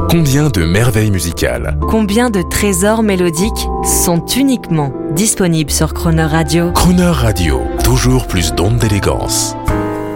Combien de merveilles musicales, Combien de trésors mélodiques sont uniquement disponibles sur Crooner Radio? Crooner Radio, toujours plus d'ondes d'élégance.